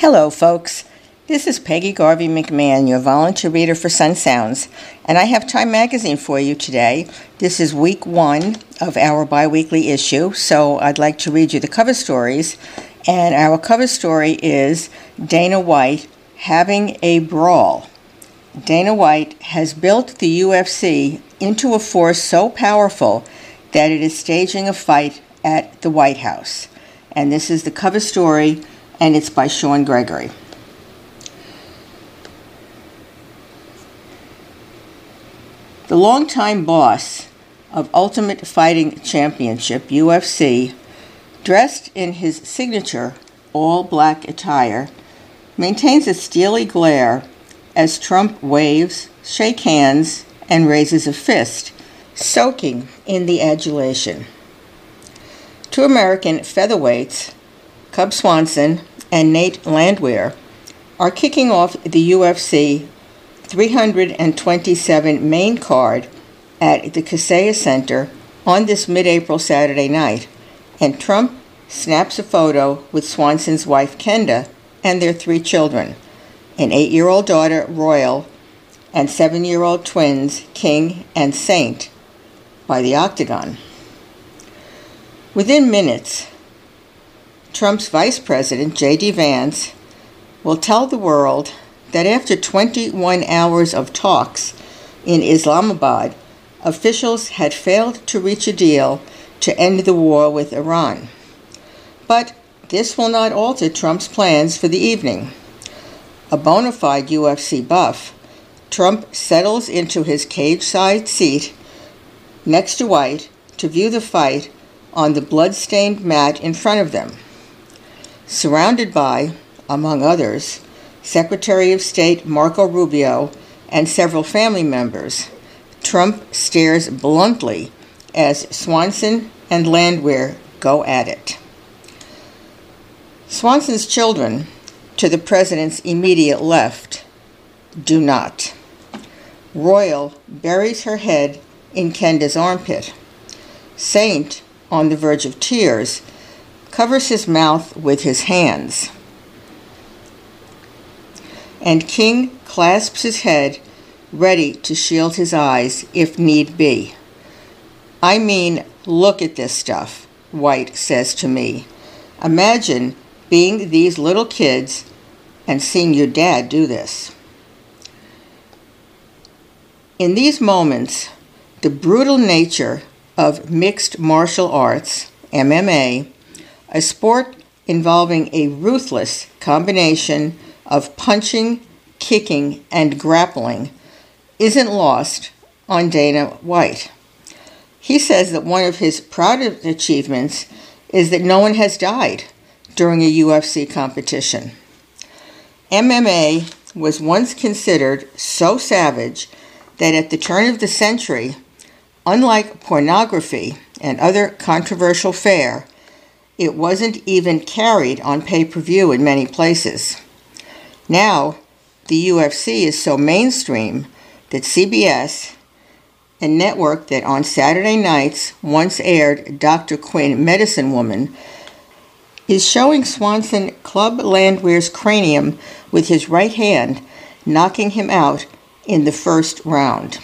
Hello, folks. This is Peggy Garvey McMahon, your volunteer reader for Sun Sounds, and I have Time Magazine for you today. This is week 1 of our bi-weekly issue, so I'd like to read you the cover stories. And our cover story is Dana White having a brawl. Dana White has built the UFC into a force so powerful that it is staging a fight at the White House. And this is the cover story, and it's by Sean Gregory. The longtime boss of Ultimate Fighting Championship, UFC, dressed in his signature all-black attire, maintains a steely glare as Trump waves, shakes hands, and raises a fist, soaking in the adulation. Two American featherweights, Cub Swanson and Nate Landwehr, are kicking off the UFC 327 main card at the Kaseya Center on this mid-April Saturday night, and Trump snaps a photo with Swanson's wife Kenda and their 3 children, an 8-year-old daughter Royal and 7-year-old twins King and Saint, by the Octagon. Within minutes, Trump's Vice President, J.D. Vance, will tell the world that after 21 hours of talks in Islamabad, officials had failed to reach a deal to end the war with Iran. But this will not alter Trump's plans for the evening. A bona fide UFC buff, Trump settles into his cage-side seat next to White to view the fight on the blood-stained mat in front of them. Surrounded by, among others, Secretary of State Marco Rubio and several family members, Trump stares bluntly as Swanson and Landwehr go at it. Swanson's children, to the president's immediate left, do not. Royal buries her head in Kenda's armpit. Saint, on the verge of tears, covers his mouth with his hands. And King clasps his head, ready to shield his eyes if need be. "I mean, look at this stuff," White says to me. "Imagine being these little kids and seeing your dad do this." In these moments, the brutal nature of mixed martial arts, MMA, a sport involving a ruthless combination of punching, kicking, and grappling, isn't lost on Dana White. He says that one of his proudest achievements is that no one has died during a UFC competition. MMA was once considered so savage that at the turn of the century, unlike pornography and other controversial fare, it wasn't even carried on pay-per-view in many places. Now, the UFC is so mainstream that CBS, a network that on Saturday nights once aired Dr. Quinn, Medicine Woman, is showing Swanson Club Landwehr's cranium with his right hand, knocking him out in the first round.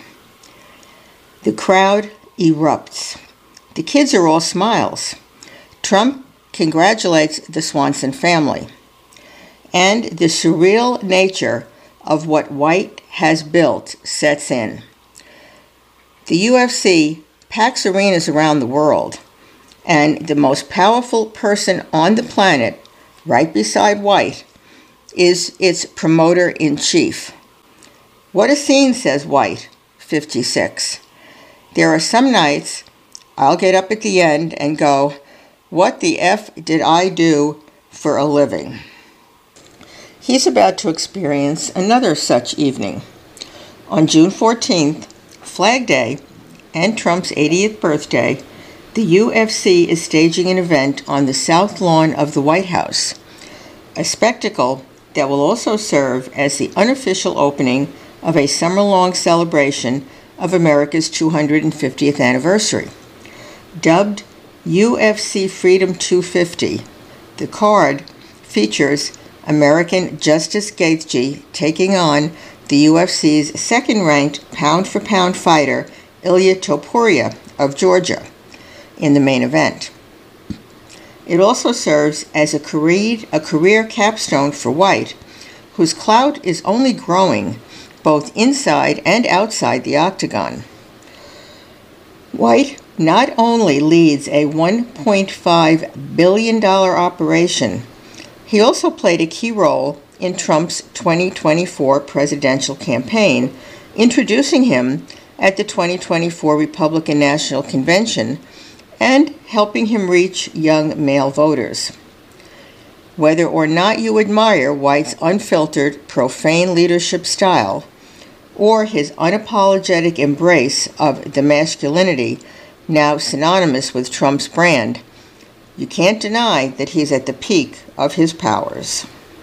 The crowd erupts. The kids are all smiles. Trump congratulates the Swanson family. And the surreal nature of what White has built sets in. The UFC packs arenas around the world, and the most powerful person on the planet, right beside White, is its promoter-in-chief. "What a scene," says White, 56. "There are some nights I'll get up at the end and go, what the F did I do for a living?" He's about to experience another such evening. On June 14th, Flag Day, and Trump's 80th birthday, the UFC is staging an event on the South Lawn of the White House, a spectacle that will also serve as the unofficial opening of a summer-long celebration of America's 250th anniversary. Dubbed UFC Freedom 250, the card features American Justice Gaethje taking on the UFC's second-ranked pound-for-pound fighter, Ilia Topuria of Georgia, in the main event. It also serves as a career capstone for White, whose clout is only growing both inside and outside the octagon. White not only leads a $1.5 billion operation, he also played a key role in Trump's 2024 presidential campaign, introducing him at the 2024 Republican National Convention and helping him reach young male voters. Whether or not you admire White's unfiltered, profane leadership style, or his unapologetic embrace of the masculinity now synonymous with Trump's brand, you can't deny that he's at the peak of his powers.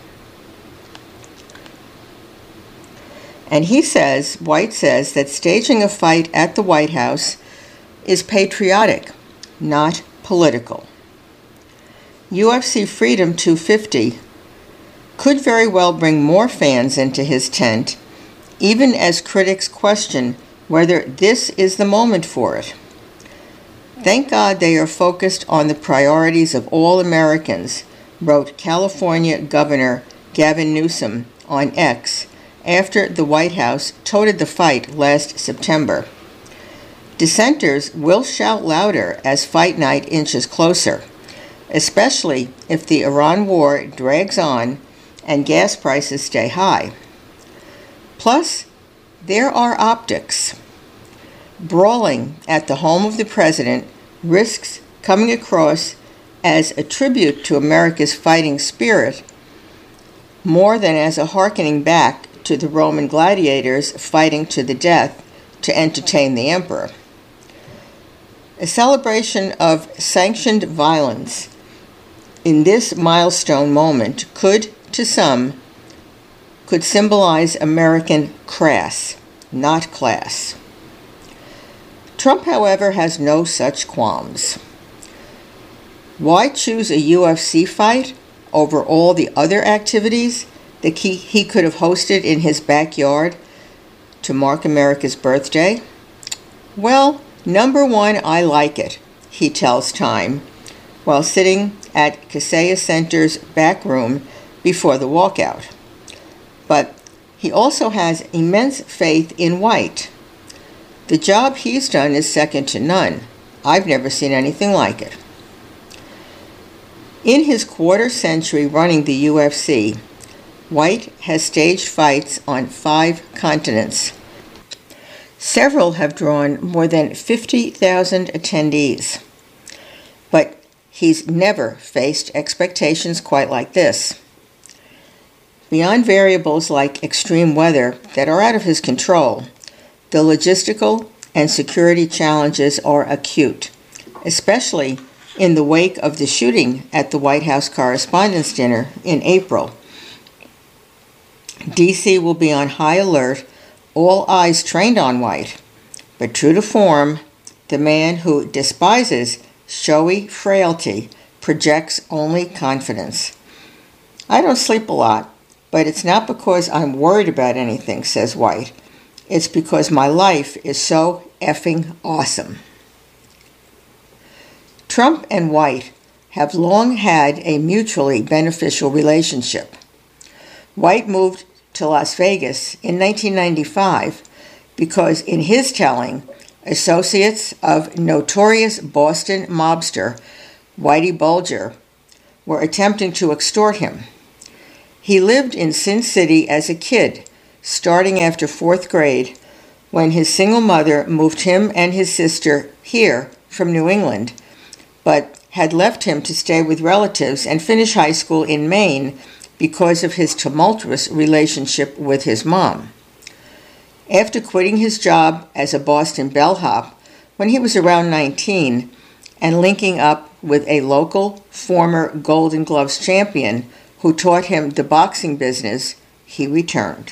And White says that staging a fight at the White House is patriotic, not political. UFC Freedom 250 could very well bring more fans into his tent, even as critics question whether this is the moment for it. Thank God they are focused on the priorities of all Americans, wrote California Governor Gavin Newsom on X after the White House touted the fight last September. Dissenters will shout louder as fight night inches closer, especially if the Iran war drags on and gas prices stay high. Plus, there are optics. Brawling at the home of the president risks coming across as a tribute to America's fighting spirit more than as a hearkening back to the Roman gladiators fighting to the death to entertain the emperor. A celebration of sanctioned violence in this milestone moment could symbolize American crass, not class. Trump, however, has no such qualms. Why choose a UFC fight over all the other activities that he could have hosted in his backyard to mark America's birthday? Well, number one, I like it, he tells Time, while sitting at Kaseya Center's back room before the walkout. But he also has immense faith in White. The job he's done is second to none. I've never seen anything like it. In his quarter century running the UFC, White has staged fights on 5 continents. Several have drawn more than 50,000 attendees. But he's never faced expectations quite like this. Beyond variables like extreme weather that are out of his control, the logistical and security challenges are acute, especially in the wake of the shooting at the White House Correspondents' Dinner in April. D.C. will be on high alert, all eyes trained on White, but true to form, the man who despises showy frailty projects only confidence. I don't sleep a lot, but it's not because I'm worried about anything, says White. It's because my life is so effing awesome. Trump and White have long had a mutually beneficial relationship. White moved to Las Vegas in 1995 because, in his telling, associates of notorious Boston mobster Whitey Bulger were attempting to extort him. He lived in Sin City as a kid, starting after 4th grade, when his single mother moved him and his sister here from New England, but had left him to stay with relatives and finish high school in Maine because of his tumultuous relationship with his mom. After quitting his job as a Boston bellhop when he was around 19 and linking up with a local former Golden Gloves champion who taught him the boxing business, he returned.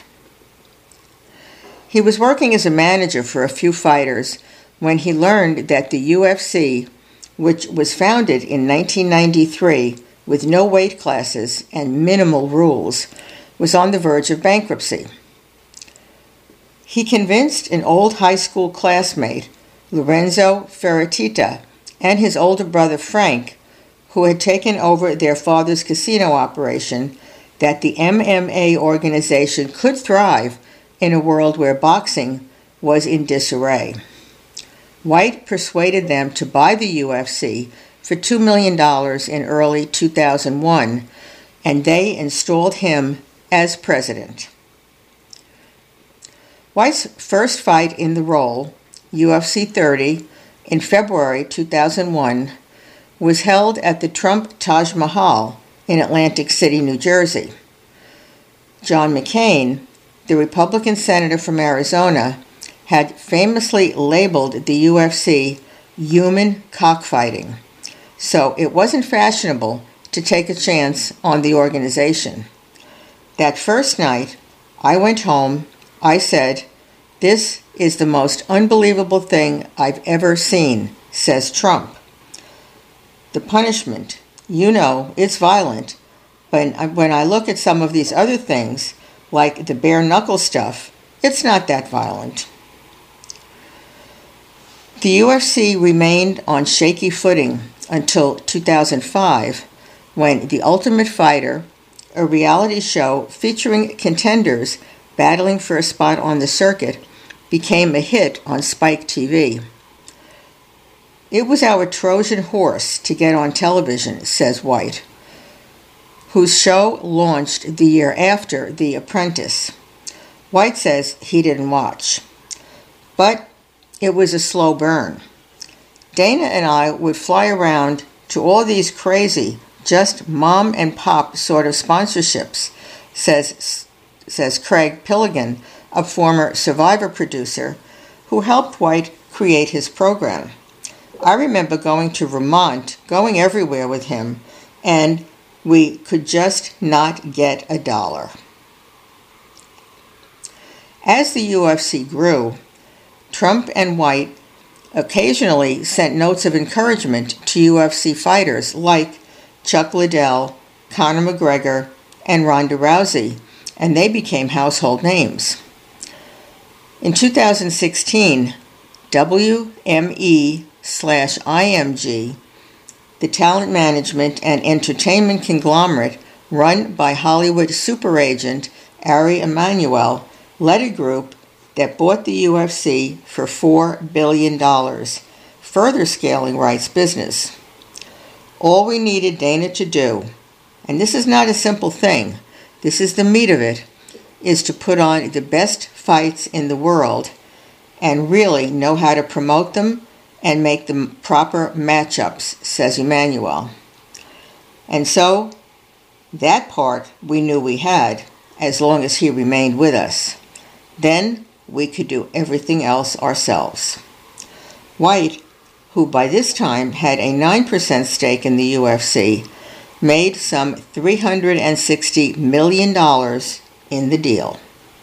He was working as a manager for a few fighters when he learned that the UFC, which was founded in 1993 with no weight classes and minimal rules, was on the verge of bankruptcy. He convinced an old high school classmate, Lorenzo Fertitta, and his older brother Frank, who had taken over their father's casino operation, that the MMA organization could thrive in a world where boxing was in disarray. White persuaded them to buy the UFC for $2 million in early 2001, and they installed him as president. White's first fight in the role, UFC 30, in February 2001, was held at the Trump Taj Mahal in Atlantic City, New Jersey. John McCain, the Republican senator from Arizona, had famously labeled the UFC human cockfighting, so it wasn't fashionable to take a chance on the organization. That first night, I went home, I said, "This is the most unbelievable thing I've ever seen," says Trump. The punishment, it's violent, but when I look at some of these other things, like the bare knuckle stuff, it's not that violent. The UFC remained on shaky footing until 2005, when The Ultimate Fighter, a reality show featuring contenders battling for a spot on the circuit, became a hit on Spike TV. "It was our Trojan horse to get on television," says White, whose show launched the year after The Apprentice. White says he didn't watch, but it was a slow burn. "Dana and I would fly around to all these crazy, just mom and pop sort of sponsorships," says Craig Pilligan, a former Survivor producer who helped White create his program. "I remember going to Vermont, going everywhere with him, and we could just not get $1. As the UFC grew, Trump and White occasionally sent notes of encouragement to UFC fighters like Chuck Liddell, Conor McGregor, and Ronda Rousey, and they became household names. In 2016, WME/IMG, the talent management and entertainment conglomerate run by Hollywood super agent Ari Emanuel, led a group that bought the UFC for $4 billion, further scaling Wright's business. All we needed Dana to do, and this is not a simple thing, this is the meat of it, is to put on the best fights in the world and really know how to promote them and make them proper matchups, says Emanuel. And so, that part we knew we had, as long as he remained with us. Then we could do everything else ourselves. White, who by this time had a 9% stake in the UFC, made some $360 million in the deal.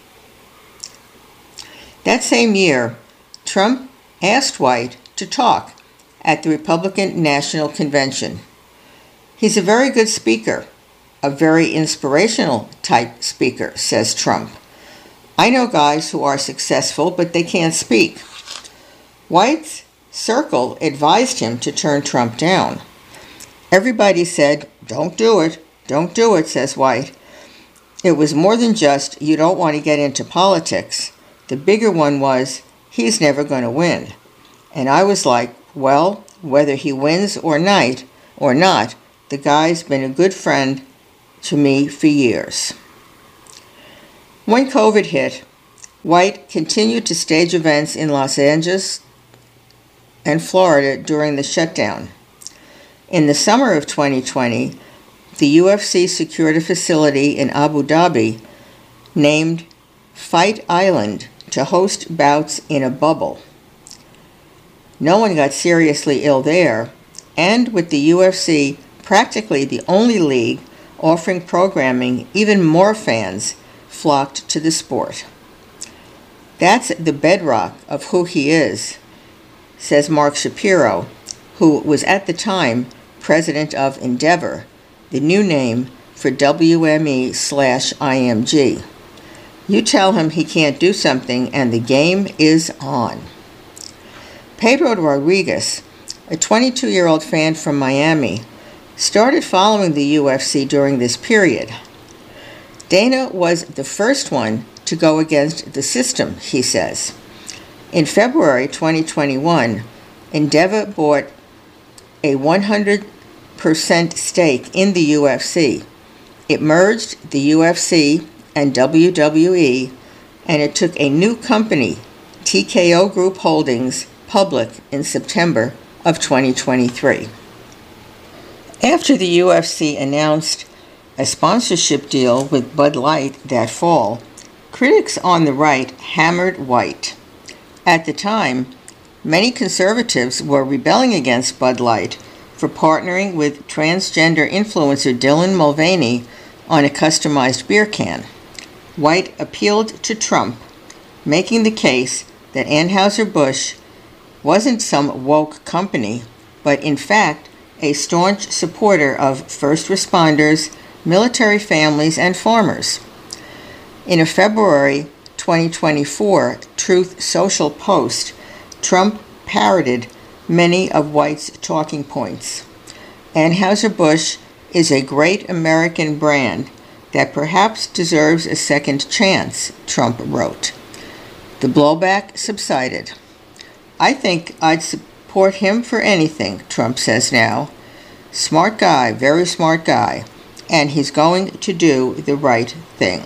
That same year, Trump asked White to talk at the Republican National Convention. He's a very good speaker, a very inspirational type speaker, says Trump. I know guys who are successful, but they can't speak. White's circle advised him to turn Trump down. Everybody said, don't do it, says White. It was more than just, you don't want to get into politics. The bigger one was, he's never going to win. And I was like, well, whether he wins or not, the guy's been a good friend to me for years. When COVID hit, White continued to stage events in Los Angeles and Florida during the shutdown. In the summer of 2020, the UFC secured a facility in Abu Dhabi named Fight Island to host bouts in a bubble. No one got seriously ill there, and with the UFC practically the only league offering programming, even more fans flocked to the sport. That's the bedrock of who he is, says Mark Shapiro, who was at the time president of Endeavor, the new name for WME/IMG. You tell him he can't do something and the game is on. Pedro Rodriguez, a 22-year-old fan from Miami, started following the UFC during this period. Dana was the first one to go against the system, he says. In February 2021, Endeavor bought a 100% stake in the UFC. It merged the UFC and WWE, and it took a new company, TKO Group Holdings, public in September of 2023. After the UFC announced a sponsorship deal with Bud Light that fall, critics on the right hammered White. At the time, many conservatives were rebelling against Bud Light for partnering with transgender influencer Dylan Mulvaney on a customized beer can. White appealed to Trump, making the case that Anheuser-Busch wasn't some woke company, but in fact a staunch supporter of first responders, military families, and farmers. In a February 2024 Truth Social post, Trump parroted many of White's talking points. Anheuser-Busch is a great American brand that perhaps deserves a second chance, Trump wrote. The blowback subsided. I think I'd support him for anything, Trump says now. Smart guy, very smart guy, and he's going to do the right thing.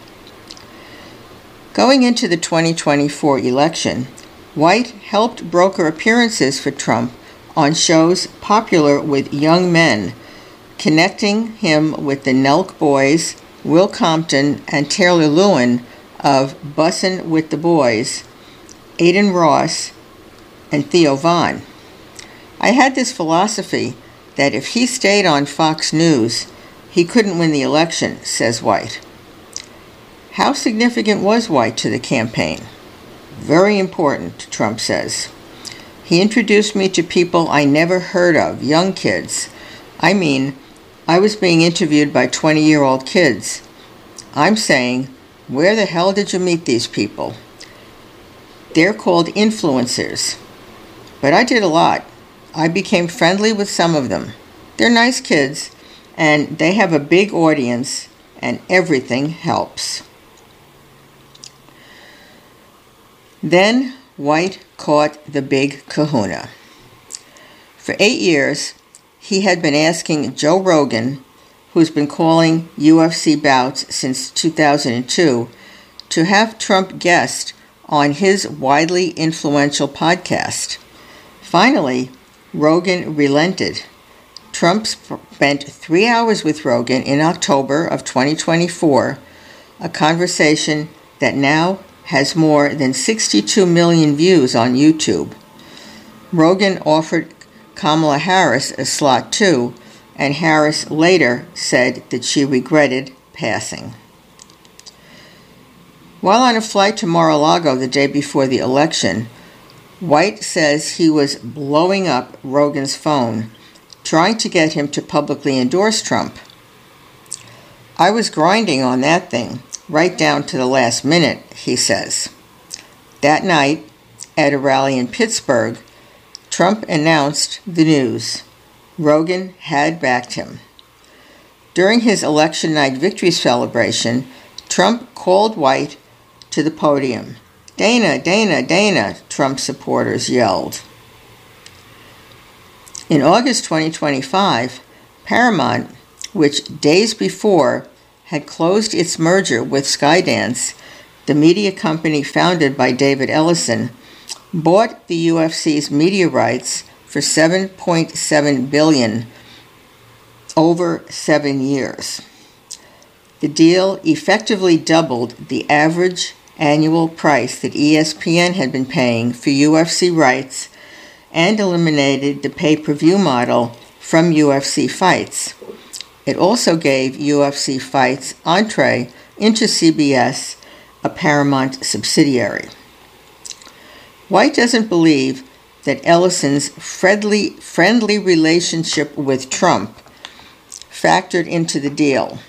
Going into the 2024 election, White helped broker appearances for Trump on shows popular with young men, connecting him with the Nelk Boys, Will Compton, and Taylor Lewin of Bussin' with the Boys, Aiden Ross, and Theo Von. I had this philosophy that if he stayed on Fox News, he couldn't win the election, says White. How significant was White to the campaign? Very important, Trump says. He introduced me to people I never heard of, young kids. I mean, I was being interviewed by 20-year-old kids. I'm saying, where the hell did you meet these people? They're called influencers. But I did a lot. I became friendly with some of them. They're nice kids, and they have a big audience, and everything helps. Then White caught the big kahuna. For 8 years, he had been asking Joe Rogan, who's been calling UFC bouts since 2002, to have Trump guest on his widely influential podcast. Finally, Rogan relented. Trump spent 3 hours with Rogan in October of 2024, a conversation that now has more than 62 million views on YouTube. Rogan offered Kamala Harris a slot too, and Harris later said that she regretted passing. While on a flight to Mar-a-Lago the day before the election, White says he was blowing up Rogan's phone, trying to get him to publicly endorse Trump. I was grinding on that thing, right down to the last minute, he says. That night, at a rally in Pittsburgh, Trump announced the news. Rogan had backed him. During his election night victory celebration, Trump called White to the podium. Dana, Dana, Dana, Trump supporters yelled. In August 2025, Paramount, which days before had closed its merger with Skydance, the media company founded by David Ellison, bought the UFC's media rights for $7.7 billion over 7 years. The deal effectively doubled the average annual price that ESPN had been paying for UFC rights and eliminated the pay-per-view model from UFC fights. It also gave UFC fights entree into CBS, a Paramount subsidiary. White doesn't believe that Ellison's friendly relationship with Trump factored into the deal.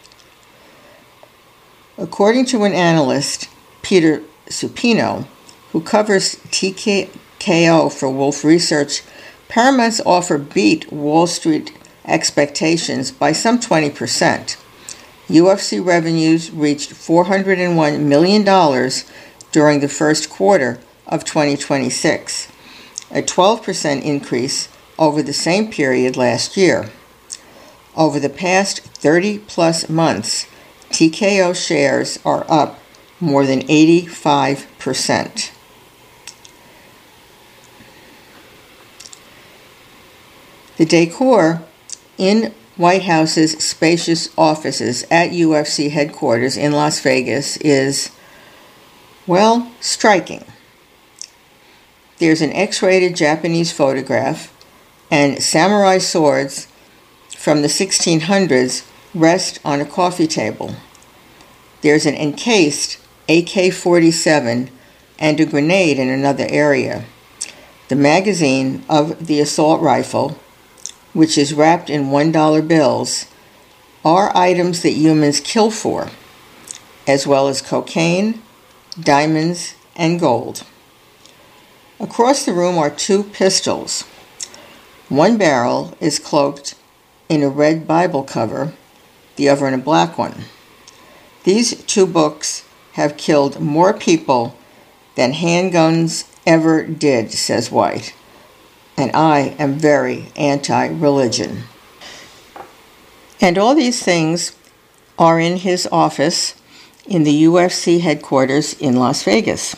According to an analyst, Peter Supino, who covers TKO for Wolf Research, Paramount's offer beat Wall Street expectations by some 20%. UFC revenues reached $401 million during the first quarter of 2026, a 12% increase over the same period last year. Over the past 30-plus months, TKO shares are up more than 85%. The decor in White House's spacious offices at UFC headquarters in Las Vegas is, well, striking. There's an X-rated Japanese photograph, and samurai swords from the 1600s rest on a coffee table. There's an encased AK-47 and a grenade in another area. The magazine of the assault rifle, which is wrapped in $1 bills, are items that humans kill for, as well as cocaine, diamonds, and gold. Across the room are 2 pistols. One barrel is cloaked in a red Bible cover, the other in a black one. These 2 books have killed more people than handguns ever did, says White. And I am very anti-religion. And all these things are in his office in the UFC headquarters in Las Vegas.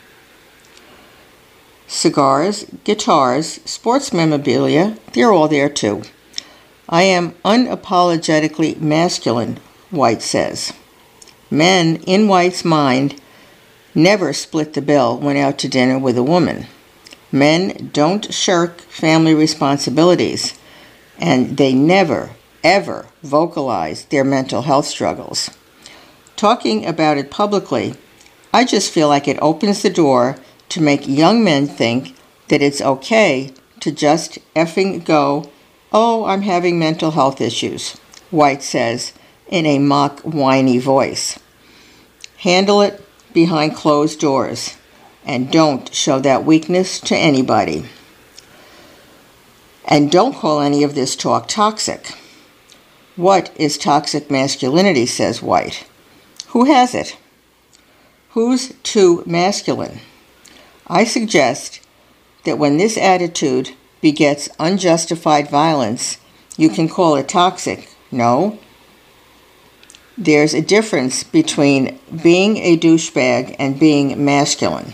Cigars, guitars, sports memorabilia, they're all there too. I am unapologetically masculine, White says. Men, in White's mind, never split the bill when out to dinner with a woman. Men don't shirk family responsibilities, and they never, ever vocalize their mental health struggles. Talking about it publicly, I just feel like it opens the door to make young men think that it's okay to just effing go, "Oh, I'm having mental health issues," White says in a mock whiny voice. Handle it behind closed doors. And don't show that weakness to anybody. And don't call any of this talk toxic. What is toxic masculinity, says White. Who has it? Who's too masculine? I suggest that when this attitude begets unjustified violence, you can call it toxic. No. There's a difference between being a douchebag and being masculine.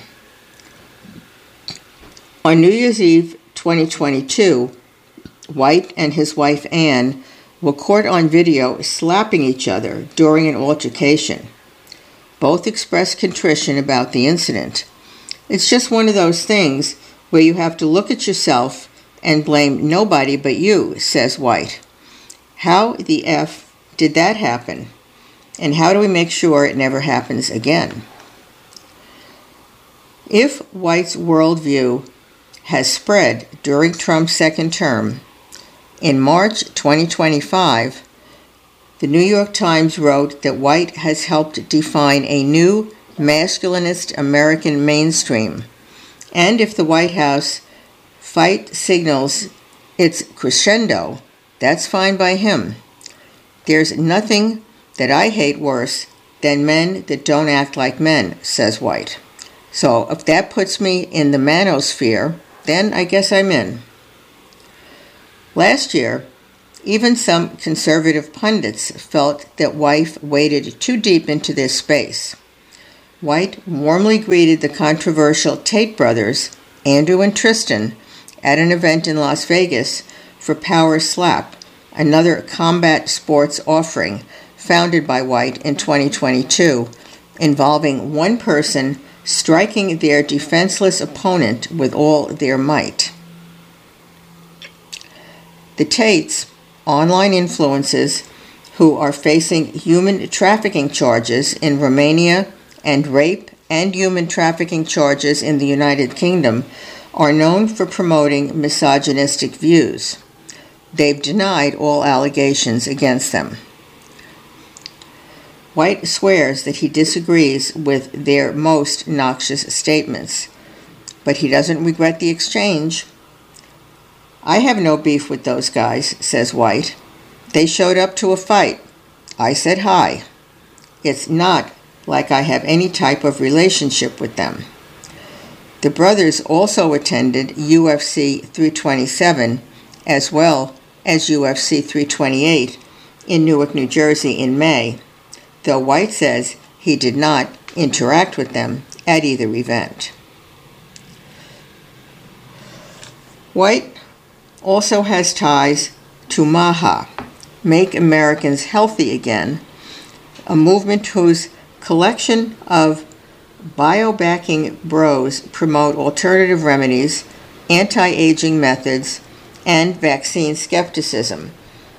On New Year's Eve 2022, White and his wife Anne were caught on video slapping each other during an altercation. Both expressed contrition about the incident. It's just one of those things where you have to look at yourself and blame nobody but you, says White. How the F did that happen? And how do we make sure it never happens again? If White's worldview has spread during Trump's second term, in March 2025, the New York Times wrote that White has helped define a new masculinist American mainstream. And if the White House fight signals its crescendo, that's fine by him. There's nothing that I hate worse than men that don't act like men, says White. So if that puts me in the manosphere, then I guess I'm in. Last year, even some conservative pundits felt that White waded too deep into this space. White warmly greeted the controversial Tate brothers, Andrew and Tristan, at an event in Las Vegas for Power Slap, another combat sports offering founded by White in 2022, involving one person striking their defenseless opponent with all their might. The Tates, online influencers who are facing human trafficking charges in Romania and rape and human trafficking charges in the United Kingdom, are known for promoting misogynistic views. they've denied all allegations against them. White swears that he disagrees with their most noxious statements, but he doesn't regret the exchange. "I have no beef with those guys," says White. "They showed up to a fight. I said hi. It's not like I have any type of relationship with them." The brothers also attended UFC 327 as well as UFC 328 in Newark, New Jersey in May, though White says he did not interact with them at either event. White also has ties to MAHA, Make Americans Healthy Again, a movement whose collection of biohacking bros promote alternative remedies, anti-aging methods, and vaccine skepticism,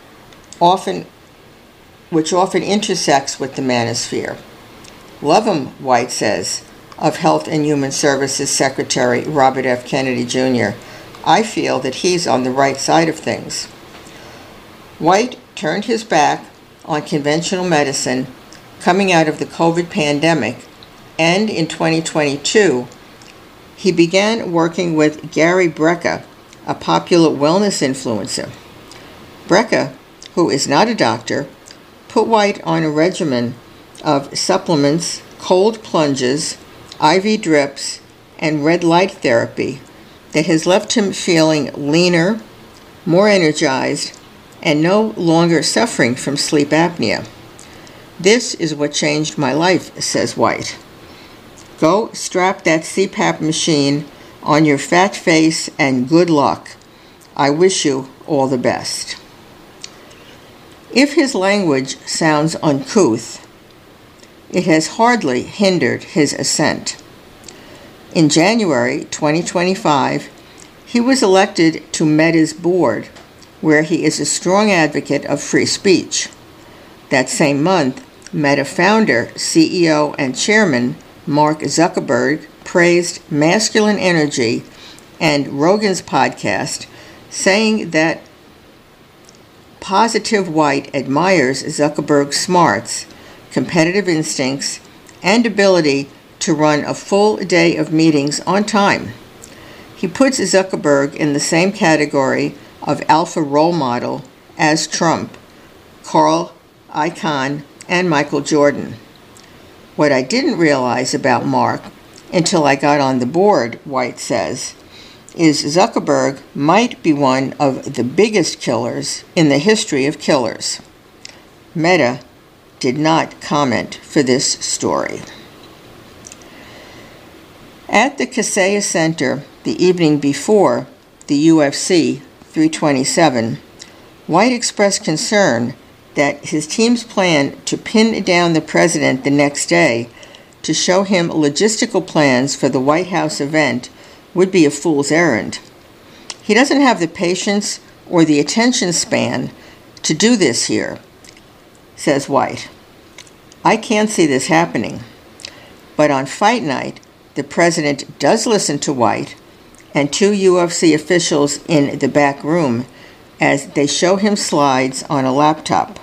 which often intersects with the manosphere. "Love 'em," White says of Health and Human Services Secretary Robert F. Kennedy Jr. "I feel that he's on the right side of things." White turned his back on conventional medicine coming out of the COVID pandemic, and in 2022, he began working with Gary Brecka, a popular wellness influencer. Brecka, who is not a doctor, put White on a regimen of supplements, cold plunges, IV drips, and red light therapy that has left him feeling leaner, more energized, and no longer suffering from sleep apnea. "This is what changed my life," says White. "Go strap that CPAP machine on your fat face and good luck. I wish you all the best." If his language sounds uncouth, it has hardly hindered his ascent. In January 2025, he was elected to Meta's board, where he is a strong advocate of free speech. That same month, Meta founder, CEO, and chairman Mark Zuckerberg praised masculine energy and Rogan's podcast, saying that Positive White admires Zuckerberg's smarts, competitive instincts, and ability to run a full day of meetings on time. He puts Zuckerberg in the same category of alpha role model as Trump, Carl Icahn, and Michael Jordan. "What I didn't realize about Mark until I got on the board," White says, is Zuckerberg might be one of the biggest killers in the history of killers. Meta did not comment for this story. At the Kaseya Center the evening before the UFC 327, White expressed concern that his team's plan to pin down the president the next day to show him logistical plans for the White House event would be a fool's errand. He doesn't have the patience or the attention span to do this here, says White. "I can't see this happening." But on fight night, the president does listen to White and two UFC officials in the back room as they show him slides on a laptop.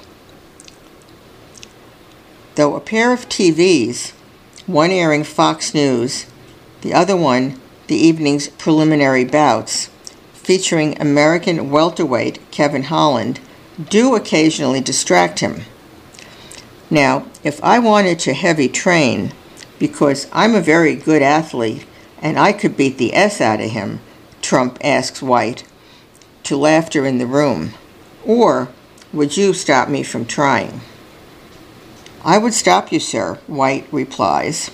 Though a pair of TVs, one airing Fox News, the other one the evening's preliminary bouts, featuring American welterweight Kevin Holland, do occasionally distract him. Now, if I wanted to heavy train, because I'm a very good athlete and I could beat the S out of him, Trump asks White, to laughter in the room, or would you stop me from trying? "I would stop you, sir," White replies.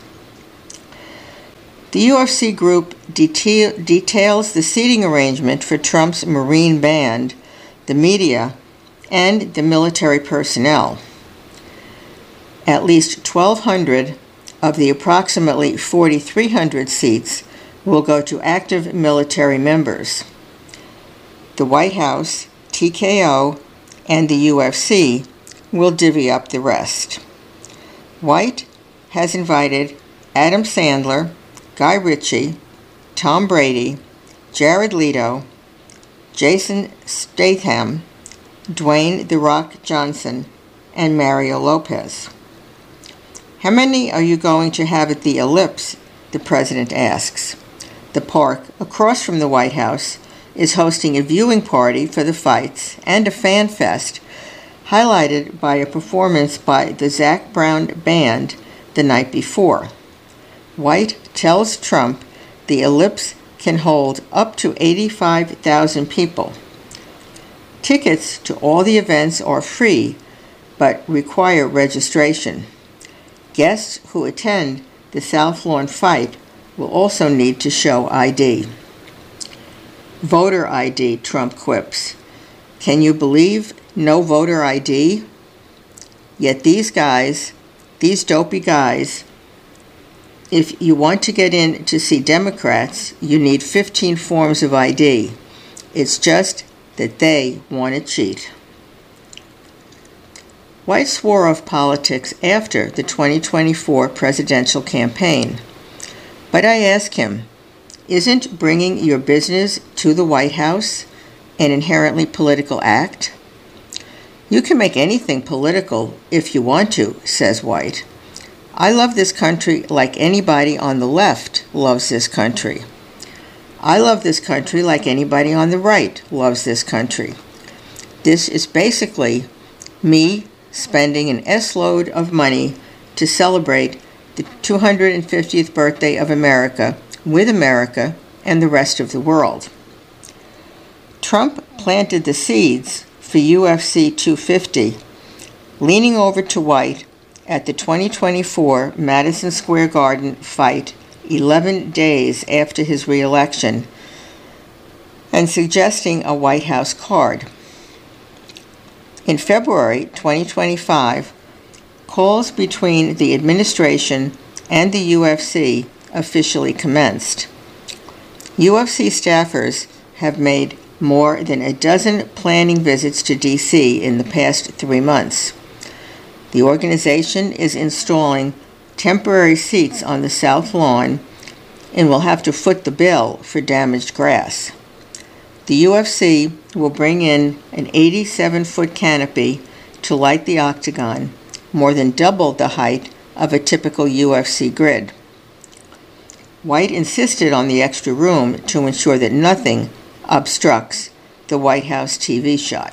The UFC group details the seating arrangement for Trump's Marine Band, the media, and the military personnel. At least 1,200 of the approximately 4,300 seats will go to active military members. The White House, TKO, and the UFC will divvy up the rest. White has invited Adam Sandler, Guy Ritchie, Tom Brady, Jared Leto, Jason Statham, Dwayne "The Rock" Johnson, and Mario Lopez. How many are you going to have at the Ellipse? The president asks. The park, across from the White House, is hosting a viewing party for the fights and a fan fest, highlighted by a performance by the Zac Brown Band the night before. White tells Trump the Ellipse can hold up to 85,000 people. Tickets to all the events are free, but require registration. Guests who attend the South Lawn fight will also need to show ID. Voter ID, Trump quips. Can you believe no voter ID? Yet these dopey guys, if you want to get in to see Democrats, you need 15 forms of ID. It's just that they want to cheat. White swore off politics after the 2024 presidential campaign. But I ask him, isn't bringing your business to the White House an inherently political act? You can make anything political if you want to, says White. I love this country like anybody on the left loves this country. I love this country like anybody on the right loves this country. This is basically me spending an S-load of money to celebrate the 250th birthday of America with America and the rest of the world. Trump planted the seeds for UFC 250, leaning over to White at the 2024 Madison Square Garden fight 11 days after his re-election and suggesting a White House card. In February 2025, calls between the administration and the UFC officially commenced. UFC staffers have made more than a dozen planning visits to D.C. in the past 3 months. The organization is installing temporary seats on the South Lawn and will have to foot the bill for damaged grass. The UFC will bring in an 87-foot canopy to light the octagon, more than double the height of a typical UFC grid. White insisted on the extra room to ensure that nothing obstructs the White House TV shot.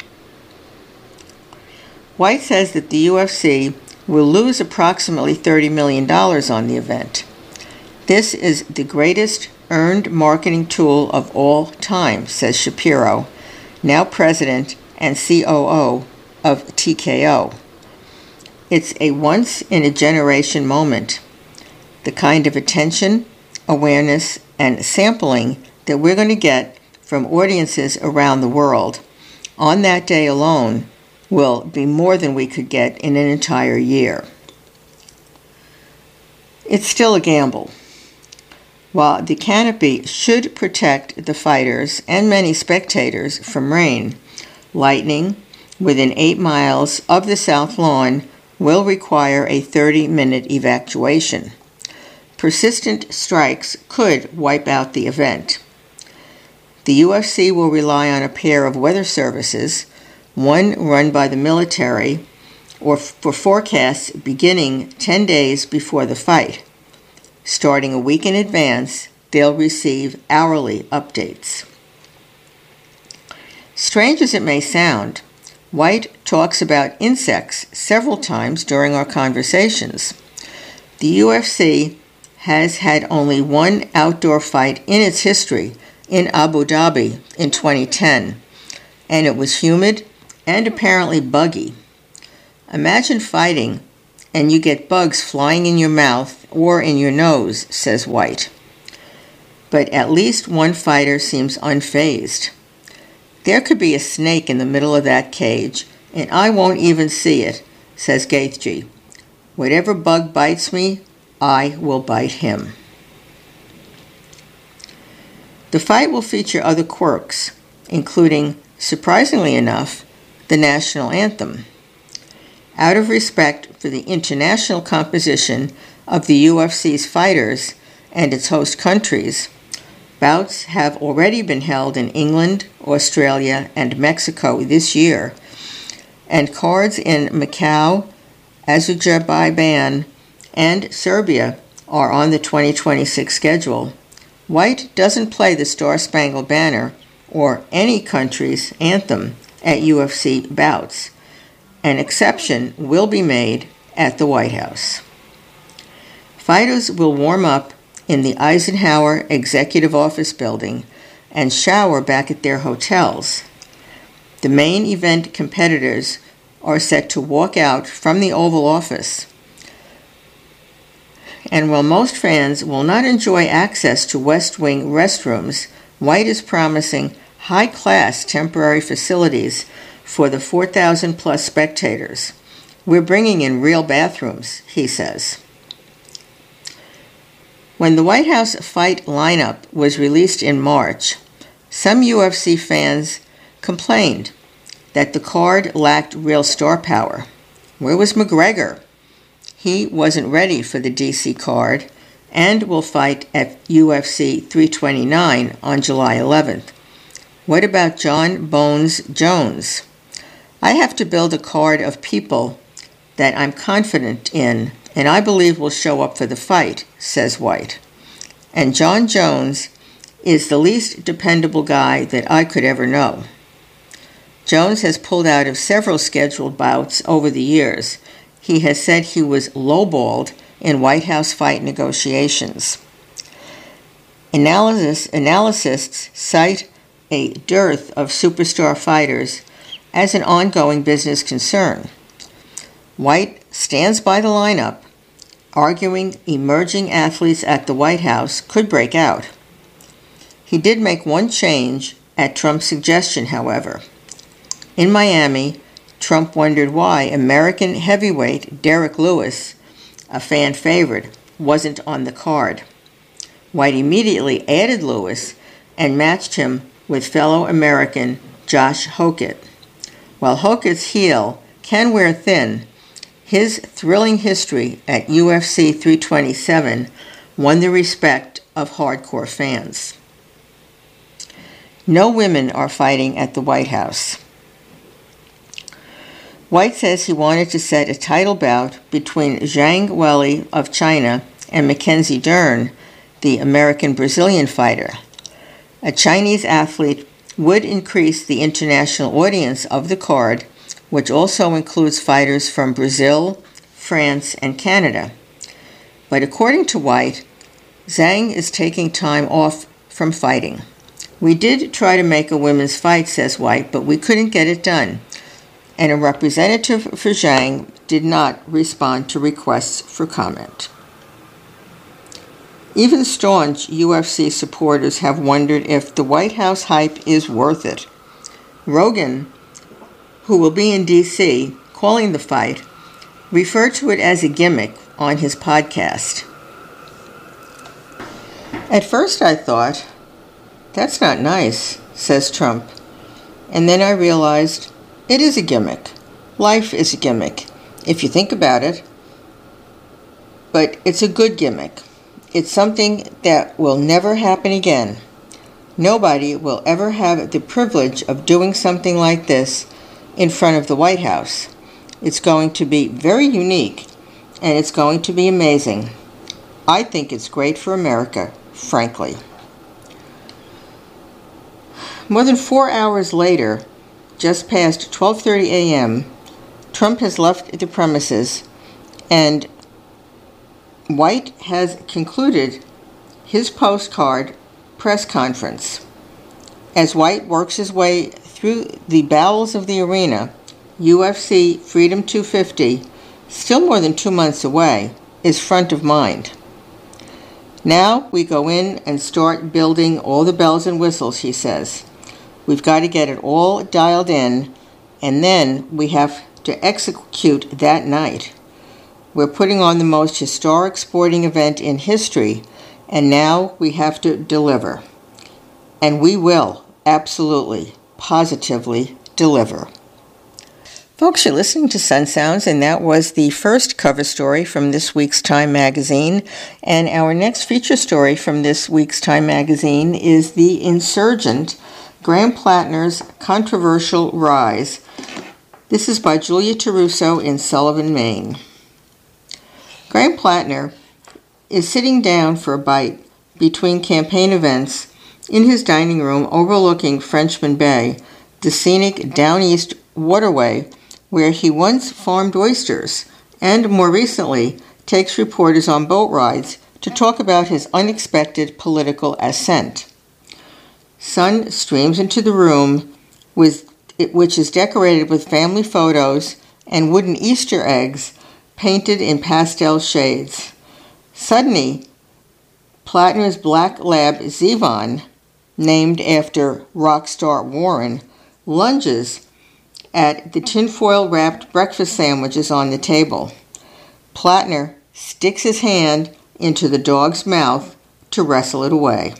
White says that the UFC will lose approximately $30 million on the event. This is the greatest earned marketing tool of all time, says Shapiro, now president and COO of TKO. It's a once-in-a-generation moment, the kind of attention, awareness, and sampling that we're going to get from audiences around the world on that day alone will be more than we could get in an entire year. It's still a gamble. While the canopy should protect the fighters and many spectators from rain, lightning within 8 miles of the South Lawn will require a 30-minute evacuation. Persistent strikes could wipe out the event. The UFC will rely on a pair of weather services, one run by the military, or for forecasts beginning 10 days before the fight. Starting a week in advance, they'll receive hourly updates. Strange as it may sound, White talks about insects several times during our conversations. The UFC has had only one outdoor fight in its history in Abu Dhabi in 2010, and it was humid and apparently buggy. Imagine fighting and you get bugs flying in your mouth or in your nose, says White. But at least one fighter seems unfazed. There could be a snake in the middle of that cage, and I won't even see it, says Gaethje. Whatever bug bites me, I will bite him. The fight will feature other quirks, including, surprisingly enough, the national anthem. Out of respect for the international composition of the UFC's fighters and its host countries, bouts have already been held in England, Australia, and Mexico this year, and cards in Macau, Azerbaijan, and Serbia are on the 2026 schedule. White doesn't play the Star-Spangled Banner or any country's anthem at UFC bouts. An exception will be made at the White House. Fighters will warm up in the Eisenhower Executive Office Building and shower back at their hotels. The main event competitors are set to walk out from the Oval Office. And while most fans will not enjoy access to West Wing restrooms, White is promising high-class temporary facilities for the 4,000-plus spectators. We're bringing in real bathrooms, he says. When the White House fight lineup was released in March, some UFC fans complained that the card lacked real star power. Where was McGregor? He wasn't ready for the DC card and will fight at UFC 329 on July 11th. What about John Bones Jones? I have to build a card of people that I'm confident in and I believe will show up for the fight, says White. And John Jones is the least dependable guy that I could ever know. Jones has pulled out of several scheduled bouts over the years. He has said he was lowballed in White House fight negotiations. Analysts cite a dearth of superstar fighters as an ongoing business concern. White stands by the lineup, arguing emerging athletes at the White House could break out. He did make one change at Trump's suggestion, however. In Miami, Trump wondered why American heavyweight Derek Lewis, a fan favorite, wasn't on the card. White immediately added Lewis and matched him with fellow American Josh Hokett. While Hokett's heel can wear thin, his thrilling history at UFC 327 won the respect of hardcore fans. No women are fighting at the White House. White says he wanted to set a title bout between Zhang Weili of China and Mackenzie Dern, the American-Brazilian fighter. A Chinese athlete would increase the international audience of the card, which also includes fighters from Brazil, France, and Canada. But according to White, Zhang is taking time off from fighting. We did try to make a women's fight, says White, but we couldn't get it done. And a representative for Zhang did not respond to requests for comment. Even staunch UFC supporters have wondered if the White House hype is worth it. Rogan, who will be in D.C. calling the fight, referred to it as a gimmick on his podcast. At first I thought, that's not nice, says Trump. And then I realized, it is a gimmick. Life is a gimmick, if you think about it. But it's a good gimmick. It's something that will never happen again. Nobody will ever have the privilege of doing something like this in front of the White House. It's going to be very unique, and it's going to be amazing. I think it's great for America, frankly. More than 4 hours later, just past 12:30 a.m., Trump has left the premises, and White has concluded his postcard press conference. As White works his way through the bowels of the arena, UFC Freedom 250, still more than 2 months away, is front of mind. Now we go in and start building all the bells and whistles, he says. We've got to get it all dialed in, and then we have to execute that night. We're putting on the most historic sporting event in history, and now we have to deliver. And we will, absolutely, positively deliver. Folks, you're listening to Sun Sounds, and that was the first cover story from this week's Time magazine. And our next feature story from this week's Time magazine is The Insurgent, Graham Plattner's Controversial Rise. This is by Julia Taruso in Sullivan, Maine. Graham Plattner is sitting down for a bite between campaign events in his dining room overlooking Frenchman Bay, the scenic Down East waterway where he once farmed oysters and, more recently, takes reporters on boat rides to talk about his unexpected political ascent. Sun streams into the room, which is decorated with family photos and wooden Easter eggs painted in pastel shades. Suddenly, Plattner's black lab Zevon, named after rock star Warren, lunges at the tinfoil-wrapped breakfast sandwiches on the table. Plattner sticks his hand into the dog's mouth to wrestle it away.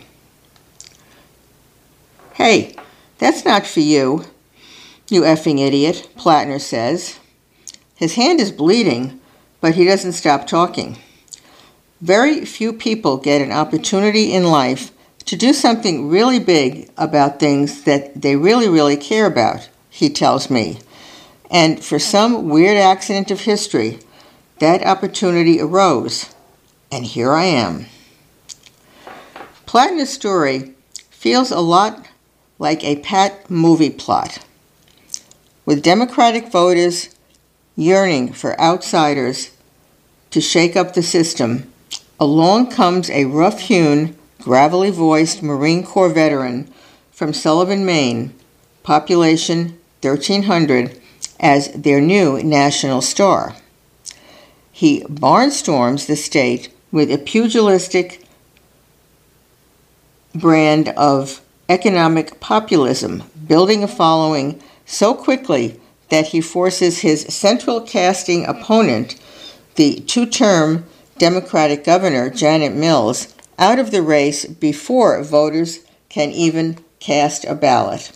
"Hey, that's not for you, you effing idiot," Plattner says. His hand is bleeding, but he doesn't stop talking. Very few people get an opportunity in life to do something really big about things that they really care about, he tells me. And for some weird accident of history, that opportunity arose, and here I am. Plattner's story feels a lot like a pat movie plot, with Democratic voters yearning for outsiders to shake up the system. Along comes a rough-hewn, gravelly-voiced Marine Corps veteran from Sullivan, Maine, population 1,300, as their new national star. He barnstorms the state with a pugilistic brand of economic populism, building a following so quickly that he forces his central casting opponent, the two-term Democratic governor Janet Mills, out of the race before voters can even cast a ballot.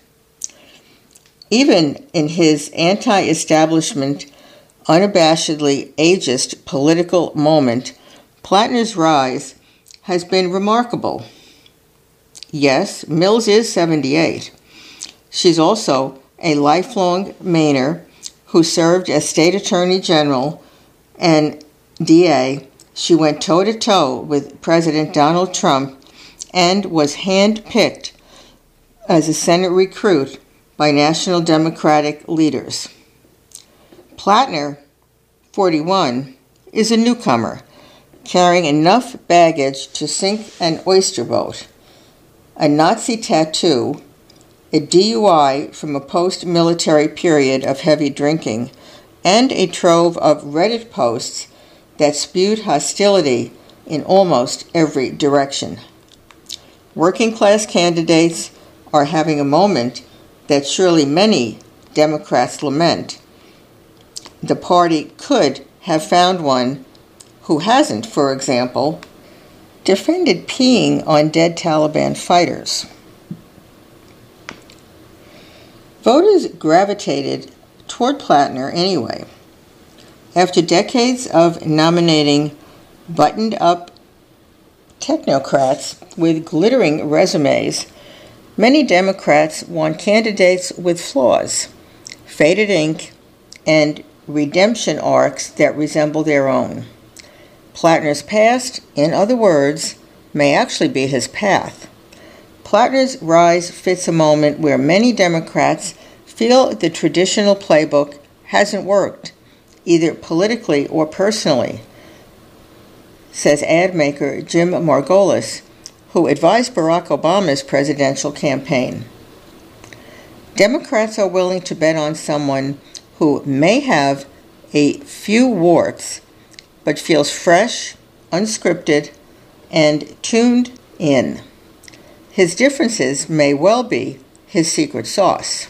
Even in his anti-establishment, unabashedly ageist political moment, Plattner's rise has been remarkable. Yes, Mills is 78. She's also a lifelong Mainer who served as state attorney general and DA. She went toe-to-toe with President Donald Trump and was hand-picked as a Senate recruit by National Democratic leaders. Plattner, 41, is a newcomer, carrying enough baggage to sink an oyster boat, a Nazi tattoo, a DUI from a post-military period of heavy drinking, and a trove of Reddit posts that spewed hostility in almost every direction. Working-class candidates are having a moment that surely many Democrats lament. The party could have found one who hasn't, for example, defended peeing on dead Taliban fighters. Voters gravitated toward Plattner anyway. After decades of nominating buttoned-up technocrats with glittering resumes, many Democrats want candidates with flaws, faded ink, and redemption arcs that resemble their own. Plattner's past, in other words, may actually be his path. Plattner's rise fits a moment where many Democrats feel the traditional playbook hasn't worked, either politically or personally, says ad maker Jim Margolis, who advised Barack Obama's presidential campaign. Democrats are willing to bet on someone who may have a few warts, but feels fresh, unscripted, and tuned in. His differences may well be his secret sauce.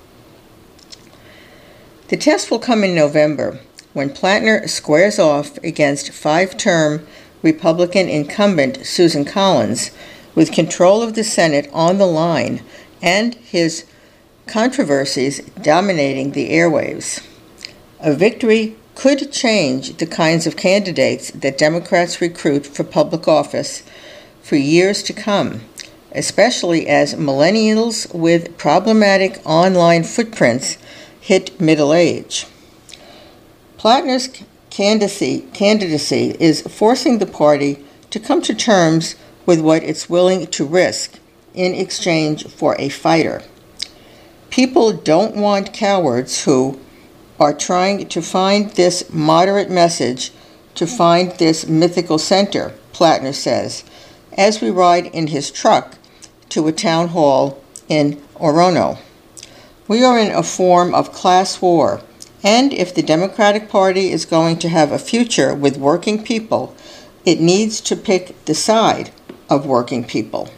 The test will come in November, when Plattner squares off against five-term Republican incumbent Susan Collins, with control of the Senate on the line and his controversies dominating the airwaves. A victory could change the kinds of candidates that Democrats recruit for public office for years to come, especially as millennials with problematic online footprints hit middle age. Plattner's candidacy is forcing the party to come to terms with what it's willing to risk in exchange for a fighter. People don't want cowards who are trying to find this moderate message, to find this mythical center, Plattner says, as we ride in his truck to a town hall in Orono. We are in a form of class war, and if the Democratic Party is going to have a future with working people, it needs to pick the side of working people.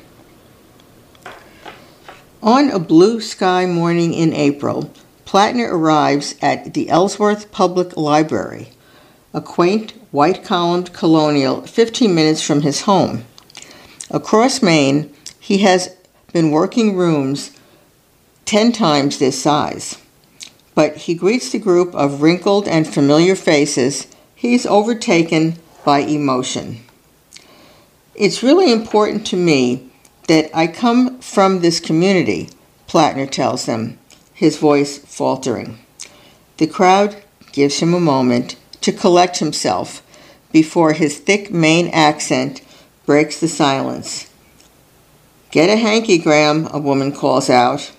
On a blue sky morning in April, Plattner arrives at the Ellsworth Public Library, a quaint, white-columned colonial 15 minutes from his home. Across Maine, he has been working rooms 10 times this size. But he greets the group of wrinkled and familiar faces. He's overtaken by emotion. It's really important to me that I come from this community, Plattner tells them, his voice faltering. The crowd gives him a moment to collect himself before his thick Maine accent breaks the silence. "Get a hanky, Graham," a woman calls out.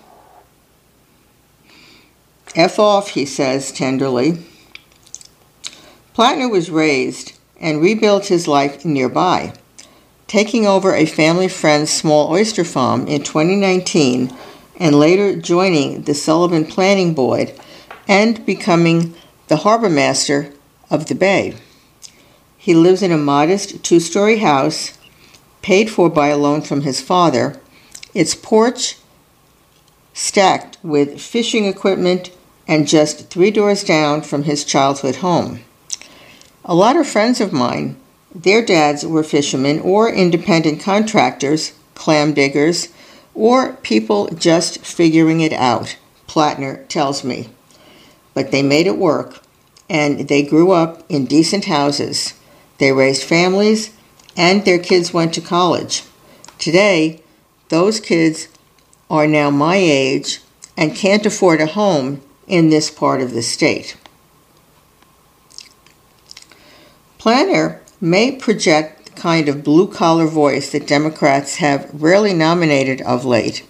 "F off," he says tenderly. Plattner was raised and rebuilt his life nearby, taking over a family friend's small oyster farm in 2019 and later joining the Sullivan Planning Board and becoming the harbor master of the bay. He lives in a modest 2-story house, paid for by a loan from his father, its porch stacked with fishing equipment and just 3 doors down from his childhood home. A lot of friends of mine, their dads were fishermen or independent contractors, clam diggers, or people just figuring it out, Plattner tells me. But they made it work, and they grew up in decent houses. They raised families, and their kids went to college. Today, those kids are now my age and can't afford a home in this part of the state. Plattner may project the kind of blue-collar voice that Democrats have rarely nominated of late,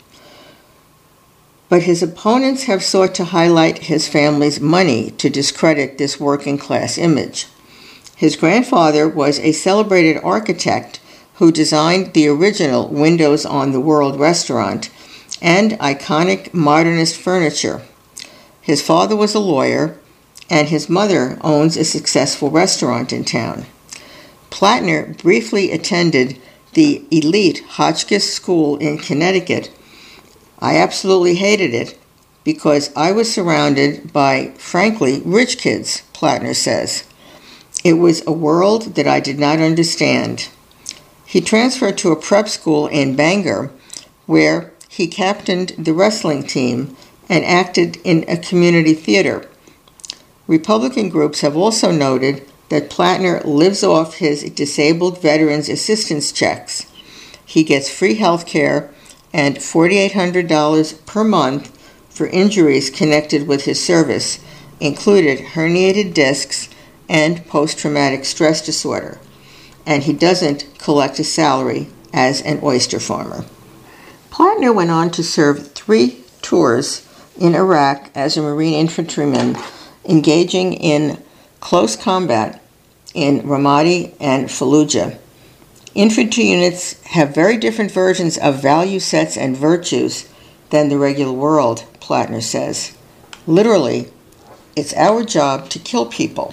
but his opponents have sought to highlight his family's money to discredit this working-class image. His grandfather was a celebrated architect who designed the original Windows on the World restaurant and iconic modernist furniture. His father was a lawyer, and his mother owns a successful restaurant in town. Plattner briefly attended the elite Hotchkiss School in Connecticut. I absolutely hated it because I was surrounded by, frankly, rich kids, Plattner says. It was a world that I did not understand. He transferred to a prep school in Bangor, where he captained the wrestling team and acted in a community theater. Republican groups have also noted that Plattner lives off his disabled veterans assistance checks. He gets free health care and $4,800 per month for injuries connected with his service, included herniated discs and post-traumatic stress disorder, and he doesn't collect a salary as an oyster farmer. Plattner went on to serve 3 tours in Iraq as a Marine infantryman, engaging in close combat in Ramadi and Fallujah. Infantry units have very different versions of value sets and virtues than the regular world, Plattner says. Literally, it's our job to kill people.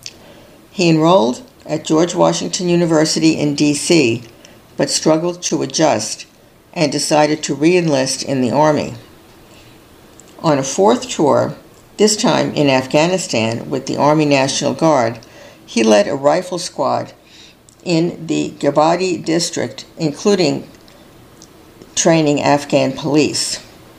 He enrolled at George Washington University in D.C., but struggled to adjust and decided to re-enlist in the Army. On a 4th tour, this time in Afghanistan with the Army National Guard, he led a rifle squad in the Gabadi district, including training Afghan police.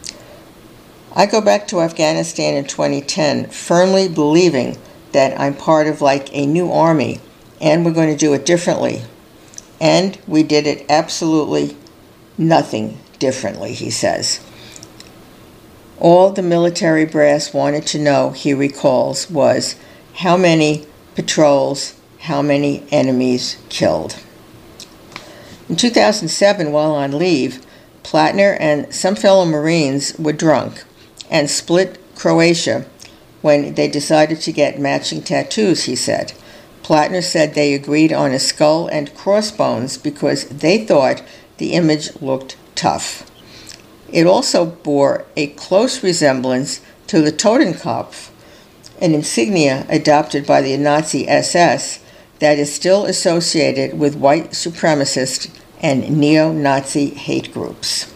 I go back to Afghanistan in 2010, firmly believing that I'm part of like a new army, and we're going to do it differently. And we did it absolutely nothing differently, he says. All the military brass wanted to know, he recalls, was how many patrols, how many enemies killed. In 2007, while on leave, Plattner and some fellow Marines were drunk and split Croatia when they decided to get matching tattoos, he said. Plattner said they agreed on a skull and crossbones because they thought the image looked tough. It also bore a close resemblance to the Totenkopf, an insignia adopted by the Nazi SS that is still associated with white supremacist and neo-Nazi hate groups.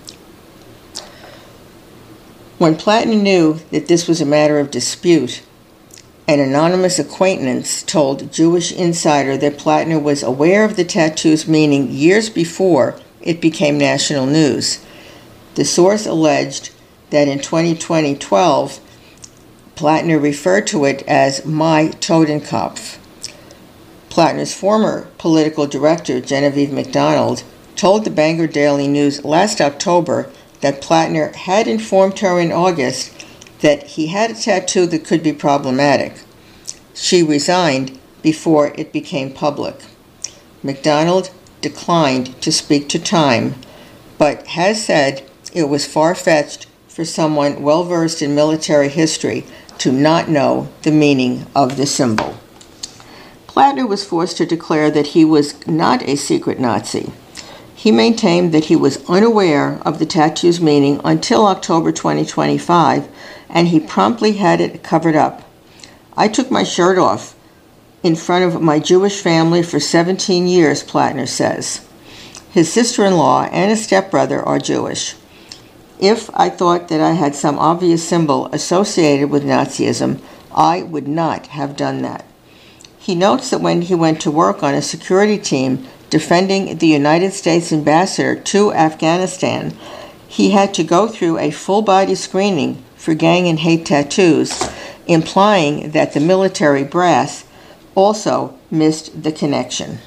When Plattner knew that this was a matter of dispute, an anonymous acquaintance told Jewish Insider that Plattner was aware of the tattoo's meaning years before it became national news. The source alleged that in 2012, Plattner referred to it as My Totenkopf. Plattner's former political director, Genevieve MacDonald, told the Bangor Daily News last October that Plattner had informed her in August that he had a tattoo that could be problematic. She resigned before it became public. MacDonald declined to speak to Time, but has said it was far-fetched for someone well-versed in military history to not know the meaning of the symbol. Plattner was forced to declare that he was not a secret Nazi. He maintained that he was unaware of the tattoo's meaning until October 2025, and he promptly had it covered up. I took my shirt off in front of my Jewish family for 17 years, Plattner says. His sister-in-law and his stepbrother are Jewish. If I thought that I had some obvious symbol associated with Nazism, I would not have done that. He notes that when he went to work on a security team defending the United States ambassador to Afghanistan, he had to go through a full-body screening for gang and hate tattoos, implying that the military brass also missed the connection.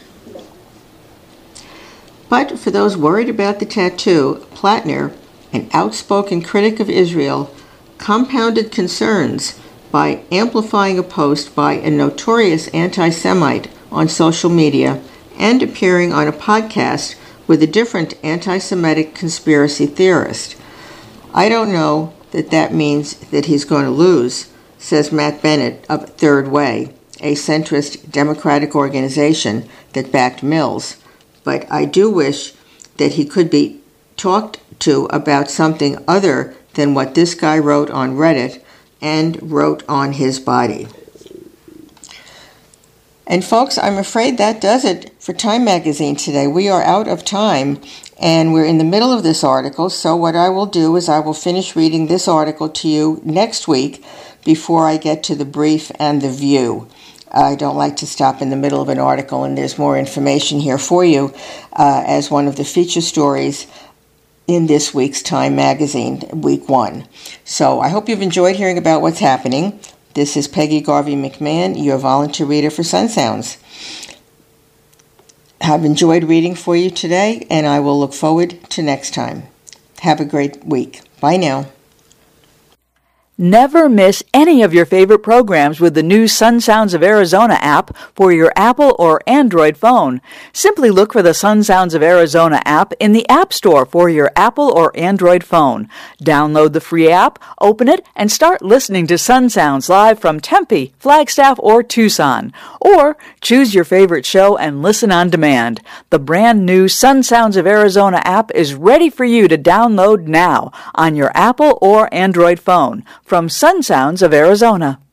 But for those worried about the tattoo, Plattner, an outspoken critic of Israel, compounded concerns by amplifying a post by a notorious anti-Semite on social media and appearing on a podcast with a different anti-Semitic conspiracy theorist. I don't know that means that he's going to lose, says Matt Bennett of Third Way, a centrist Democratic organization that backed Mills, but I do wish that he could be talked to about something other than what this guy wrote on Reddit and wrote on his body. And folks, I'm afraid that does it for Time Magazine today. We are out of time, and we're in the middle of this article, so what I will do is I will finish reading this article to you next week before I get to the brief and the view. I don't like to stop in the middle of an article, and there's more information here for you as one of the feature stories in this week's Time Magazine, Week 1. So I hope you've enjoyed hearing about what's happening. This is Peggy Garvey McMahon, your volunteer reader for Sun Sounds. I've enjoyed reading for you today, and I will look forward to next time. Have a great week. Bye now. Never miss any of your favorite programs with the new Sun Sounds of Arizona app for your Apple or Android phone. Simply look for the Sun Sounds of Arizona app in the App Store for your Apple or Android phone. Download the free app, open it, and start listening to Sun Sounds live from Tempe, Flagstaff, or Tucson. Or choose your favorite show and listen on demand. The brand new Sun Sounds of Arizona app is ready for you to download now on your Apple or Android phone. From Sun Sounds of Arizona.